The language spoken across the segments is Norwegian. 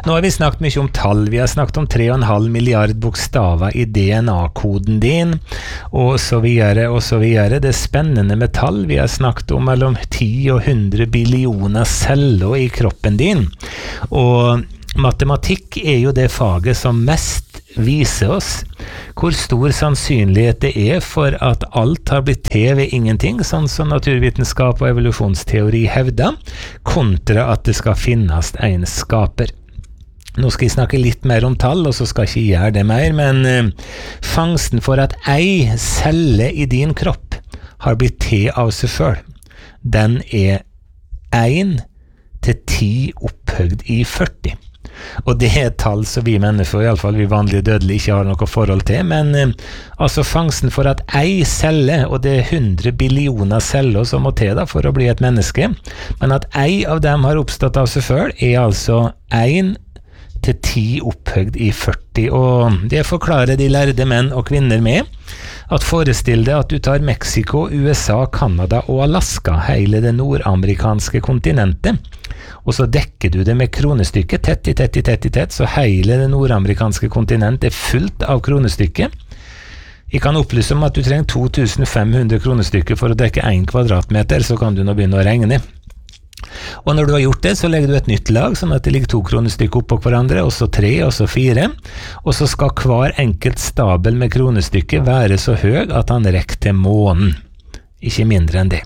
Nå har vi snakket mye om tall. Vi har snakket om 3,5 milliard bokstaver i DNA-koden din, og så videre, og så videre. Det er spennende med tall. Vi har snakket om mellom 10 og 100 billioner celler i kroppen din. Og matematikk er jo det faget som mest viser oss hvor stor sannsynlighet det er for at alt har blitt til ved ingenting, sånn som naturvitenskap og evolusjonsteori hevder, kontra at det skal finnes en skaper. Nå skal jeg snakke litt mer om tall, og så skal jeg ikke gjøre det mer, men fangsten for at ei celle i din kropp har blitt til av seg selv, den er 1 til 10 opphøgd i 40. Og det er et tall som vi mennesker, i alle fall vi vanlige dødelige, ikke har noe forhold til, men altså fangsten for at ei celle, og det er 100 billioner celler som må til da for å bli et menneske, men at ei av dem har oppstått av seg selv, er altså 1 til 10 opphøgd i 40, og det forklarer de lærde menn og kvinner med at forestill deg at du tar Mexico, USA, Kanada og Alaska, hele det nordamerikanske kontinentet, og så dekker du det med kronestykket, tett, så hele det nordamerikanske kontinent er fullt av kronestykket. Jeg kan opplyse om at du trenger 2500 kronestykker for å dekke 1 kvadratmeter, så kan du nå begynne å regne. Og når du har gjort det, så legger du et nytt lag, sånn at det ligger 2 kronestykker oppå hverandre, og så 3, og så 4, og så skal hver enkelt stabel med kronestykker være så høy at han rekker til månen. Ikke mindre enn det.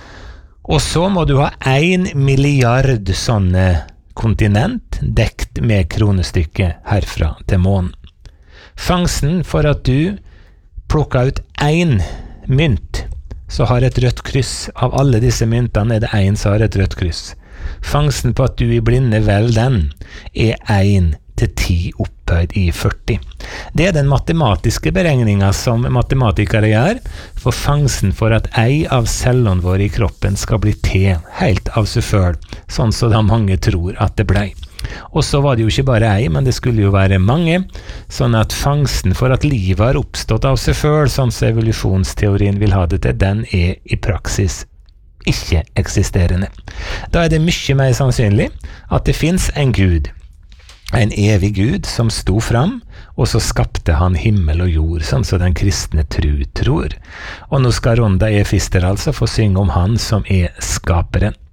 Og så må du ha 1 milliard sånne kontinent dekt med kronestykke herfra til månen. Fangsten for at du plukker ut 1 mynt, så har et rødt kryss. Av alle disse myntene er det 1 som har et rødt kryss. Fangsten på at du i blinde vel den, er 1 til 10 opphøyd i 40. Det er den matematiske beregningen som matematikere gjør, for fangsten for at ei av cellene våre i kroppen skal bli til helt av seg selv, sånn som da mange tror at det ble. Og så var det jo ikke bare ei, men det skulle jo være mange, sånn at fangsten for at livet har oppstått av seg selv, sånn som evolusjonsteorien vil ha det til, den er i praksis ikke eksisterende. Da er det mye mer sannsynlig at det finnes en Gud, en evig Gud som sto fram, og så skapte han himmel og jord, sånn som den kristne tror. Og nå skal Ronda E. Fister altså få synge om han som er skaperen.